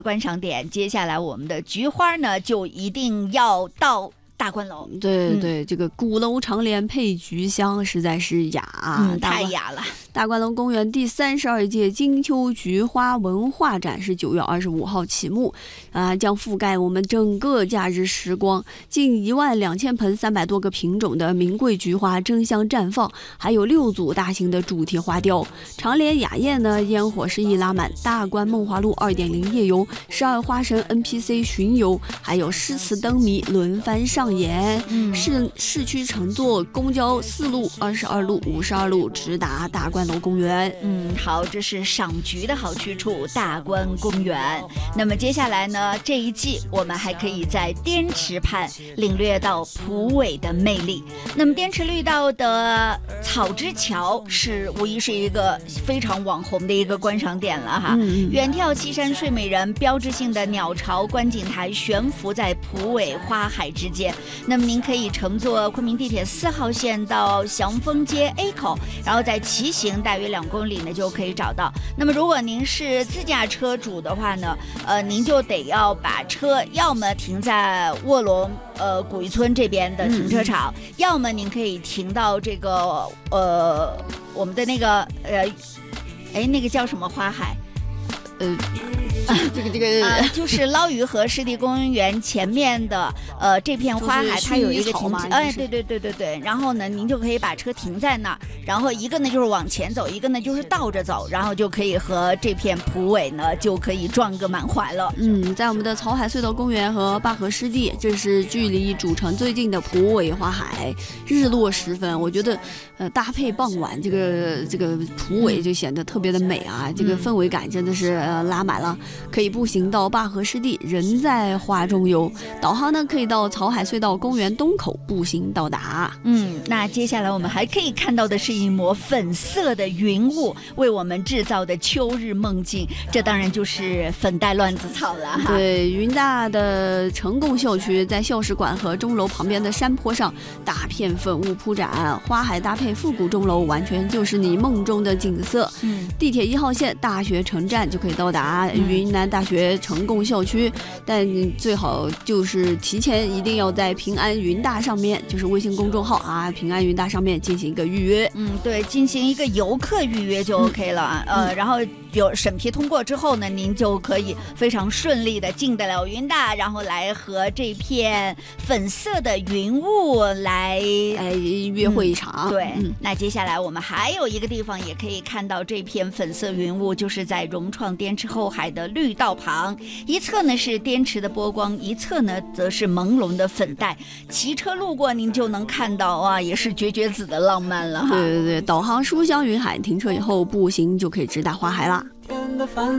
观赏点。接下来我们的菊花呢，就一定要到大观楼。 对对，这个鼓楼长联配菊香实在是雅， 太雅了。 大观楼公园第32届金秋菊花文化展是9月25号启幕，将覆盖我们整个假日时光。近12000盆300多个品种的名贵菊花争相绽放，还有6组大型的主题花雕。长联雅宴呢，烟火是一拉满，大观梦华路2.0夜游、12花神 NPC 巡游，还有诗词灯谜轮番上演。市区乘坐公交4路、22路、52路直达大观楼公园。 好，这是赏菊的好去处，大观公园。那么接下来呢，这一季我们还可以在滇池畔领略到蒲苇的魅力。那么滇池绿道的草之桥无疑是一个非常网红的一个观赏点了哈。远眺西山睡美人，标志性的鸟巢观景台悬浮在蒲苇花海之间。那么您可以乘坐昆明地铁4号线到祥丰街 A 口，然后再骑行大约2公里呢就可以找到。那么如果您是自驾车主的话呢，您就得要把车要么停在卧龙古峪村这边的停车场，要么您可以停到这个我们的那个那个叫什么花海？就是捞鱼河湿地公园前面的这片花海，它有一个停对。然后呢，您就可以把车停在那儿，然后一个呢就是往前走，一个呢就是倒着走，然后就可以和这片蒲苇呢就可以撞个满怀了。 在我们的草海隧道公园和灞河湿地，这是距离主城最近的蒲苇花海。日落时分，我觉得搭配傍晚这个蒲苇就显得特别的美啊，这个氛围感真的是拉满了。可以步行到灞河湿地，人在花中游。导航呢，可以到草海隧道公园东口步行到达。 那接下来我们还可以看到的是一抹粉色的云雾为我们制造的秋日梦境，这当然就是粉黛乱子草了哈。 对，云大的成贡校区在校史馆和钟楼旁边的山坡上，大片粉雾铺展，花海搭配复古钟楼，完全就是你梦中的景色。地铁1号线大学城站就可以到达云南大学成贡校区，但最好就是提前一定要在平安云大上面，就是微信公众号平安云大上面进行一个预约。 对，进行一个游客预约就 OK 了。然后有审批通过之后呢，您就可以非常顺利的进得了云大，然后来和这片粉色的云雾来约会一场。 对，那接下来我们还有一个地方也可以看到这片粉色云雾，就是在融创滇池后海的绿道旁，一侧呢是滇池的波光，一侧呢则是朦胧的粉黛。骑车路过您就能看到也是绝子的浪漫了哈。 对，导航书香云海，停车以后步行就可以直达花海啦。